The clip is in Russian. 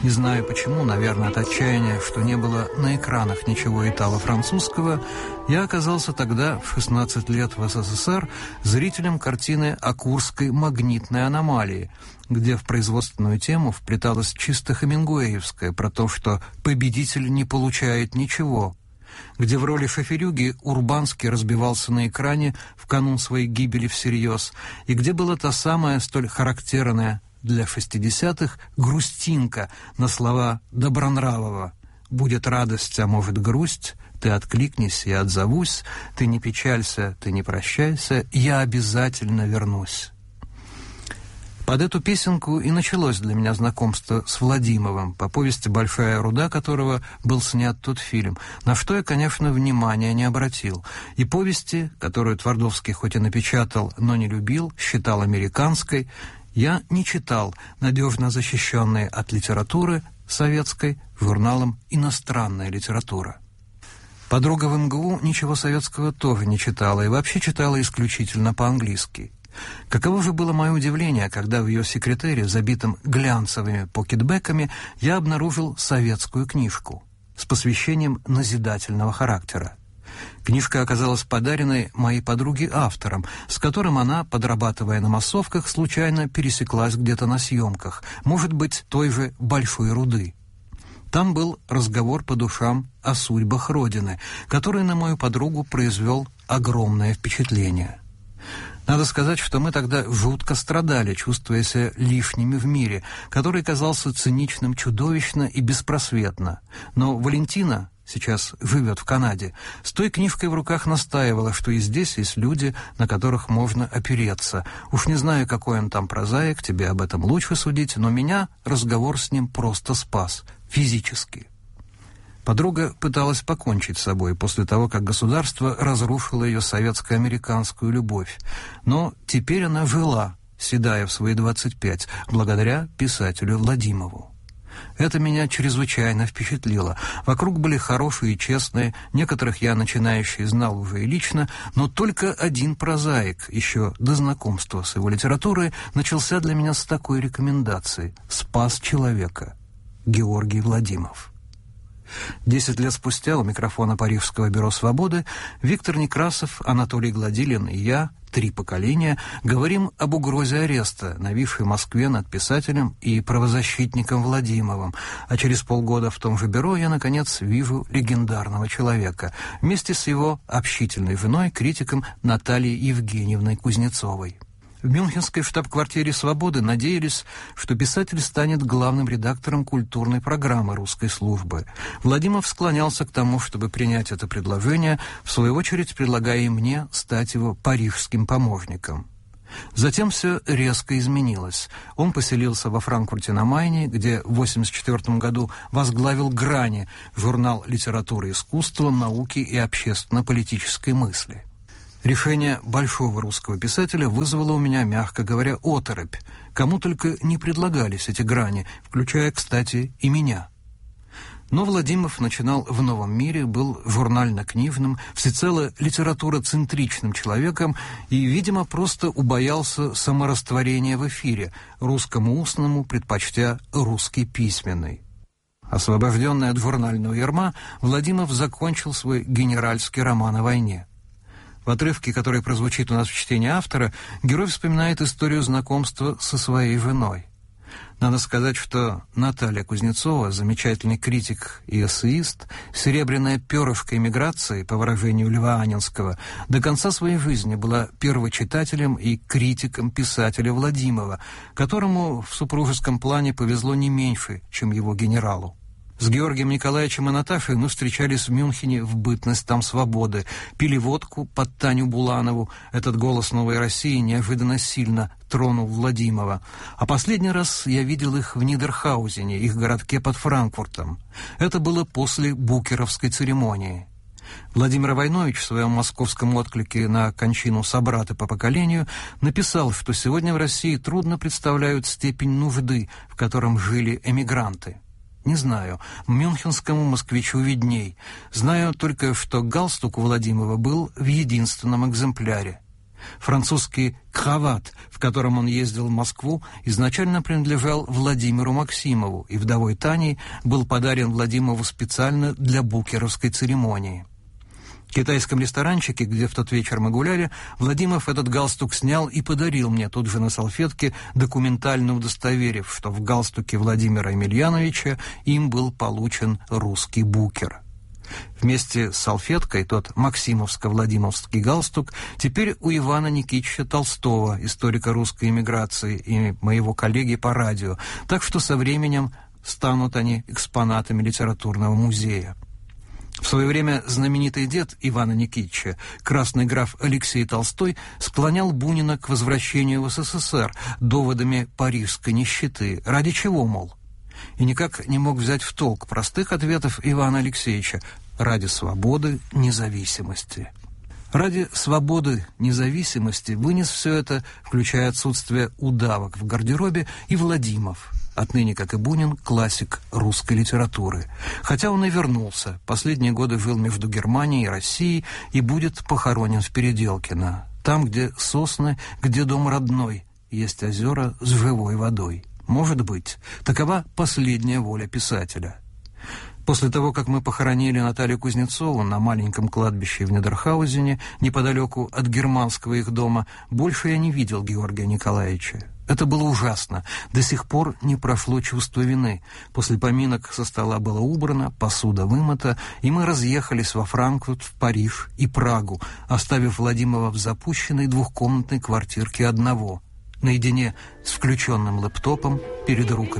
Не знаю почему, наверное, от отчаяния, что не было на экранах ничего итало-французского, я оказался тогда, в 16 лет в СССР, зрителем картины о Курской магнитной аномалии, где в производственную тему вплеталась чисто хемингуэевская про то, что победитель не получает ничего, где в роли шоферюги Урбанский разбивался на экране в канун своей гибели всерьез, и где была та самая столь характерная для 60-х грустинка на слова Добронравова: «Будет радость, а может грусть, ты откликнись, я отзовусь, ты не печалься, ты не прощайся, я обязательно вернусь». Под эту песенку и началось для меня знакомство с Владимовым, по повести «Большая руда» которого был снят тот фильм, на что я, конечно, внимания не обратил. И повести, которую Твардовский хоть и напечатал, но не любил, считал американской, я не читал, надежно защищенные от литературы советской журналом «Иностранная литература». Подруга в МГУ ничего советского тоже не читала и вообще читала исключительно по-английски. Каково же было мое удивление, когда в ее секретаре, забитом глянцевыми покетбэками, я обнаружил советскую книжку с посвящением назидательного характера. Книжка оказалась подаренной моей подруге автором, с которым она, подрабатывая на массовках, случайно пересеклась где-то на съемках, может быть, той же «Большой руды». Там был разговор по душам о судьбах Родины, который на мою подругу произвел огромное впечатление. Надо сказать, что мы тогда жутко страдали, чувствуя себя лишними в мире, который казался циничным чудовищно и беспросветно. Но Валентина, сейчас живет в Канаде, с той книжкой в руках настаивала, что и здесь есть люди, на которых можно опереться. Уж не знаю, какой он там прозаик, тебе об этом лучше судить, но меня разговор с ним просто спас, физически. Подруга пыталась покончить с собой после того, как государство разрушило ее советско-американскую любовь. Но теперь она жила, седая в свои 25, благодаря писателю Владимову. Это меня чрезвычайно впечатлило. Вокруг были хорошие и честные, некоторых я, начинающий, знал уже и лично, но только один прозаик, еще до знакомства с его литературой, начался для меня с такой рекомендации: «Спас человека» Георгий Владимов. 10 лет спустя у микрофона Парижского бюро «Свободы» Виктор Некрасов, Анатолий Гладилин и я, 3 поколения, говорим об угрозе ареста, нависшей в Москве над писателем и правозащитником Владимовым, а через полгода в том же бюро я, наконец, вижу легендарного человека вместе с его общительной женой, критиком Натальей Евгеньевной Кузнецовой. В мюнхенской штаб-квартире «Свободы» надеялись, что писатель станет главным редактором культурной программы русской службы. Владимиров склонялся к тому, чтобы принять это предложение, в свою очередь предлагая и мне стать его парижским помощником. Затем все резко изменилось. Он поселился во Франкфурте на Майне, где в 1984 году возглавил «Грани» — журнал литературы, искусства, науки и общественно-политической мысли. Решение большого русского писателя вызвало у меня, мягко говоря, оторопь. Кому только не предлагались эти грани, включая, кстати, и меня. Но Владимиров начинал в новом мире, был журнально-книжным, всецело литературоцентричным человеком и, видимо, просто убоялся саморастворения в эфире, русскому устному предпочтя русский письменный. Освобожденный от журнального ярма, Владимиров закончил свой генеральский роман о войне. В отрывке, который прозвучит у нас в чтении автора, герой вспоминает историю знакомства со своей женой. Надо сказать, что Наталья Кузнецова, замечательный критик и эссеист, серебряная перышко эмиграции, по выражению Льва Анинского, до конца своей жизни была первочитателем и критиком писателя Владимирова, которому в супружеском плане повезло не меньше, чем его генералу. С Георгием Николаевичем и Наташей мы встречались в Мюнхене в бытность там свободы, пили водку под Таню Буланову. Этот голос «Новой России» неожиданно сильно тронул Владимирова. А последний раз я видел их в Нидерхаузене, их городке под Франкфуртом. Это было после букеровской церемонии. Владимир Войнович в своем московском отклике на кончину собрата по поколению написал, что сегодня в России трудно представляют степень нужды, в котором жили эмигранты. Не знаю, мюнхенскому москвичу видней. Знаю только, что галстук у Владимирова был в единственном экземпляре. Французский «Крават», в котором он ездил в Москву, изначально принадлежал Владимиру Максимову, и вдовой Таней был подарен Владимирову специально для букеровской церемонии. В китайском ресторанчике, где в тот вечер мы гуляли, Владимиров этот галстук снял и подарил мне тут же на салфетке, документально удостоверив, что в галстуке Владимира Емельяновича им был получен русский букер. Вместе с салфеткой тот максимовско-владимировский галстук теперь у Ивана Никитича Толстого, историка русской эмиграции и моего коллеги по радио, так что со временем станут они экспонатами литературного музея. В свое время знаменитый дед Ивана Никитича, красный граф Алексей Толстой, склонял Бунина к возвращению в СССР доводами парижской нищеты. Ради чего, мол? И никак не мог взять в толк простых ответов Ивана Алексеевича: ради свободы, независимости. Ради свободы, независимости вынес все это, включая отсутствие удавок в гардеробе, и Владимиров, отныне, как и Бунин, классик русской литературы. Хотя он и вернулся, последние годы жил между Германией и Россией и будет похоронен в Переделкино, там, где сосны, где дом родной, есть озера с живой водой. Может быть, такова последняя воля писателя. После того, как мы похоронили Наталью Кузнецову на маленьком кладбище в Недерхаузене, неподалеку от германского их дома, больше я не видел Георгия Николаевича. Это было ужасно. До сих пор не прошло чувство вины. После поминок со стола было убрано, посуда вымыта, и мы разъехались во Франкфурт, в Париж и Прагу, оставив Владимира в запущенной двухкомнатной квартирке одного, наедине с включенным лэптопом перед рукописью.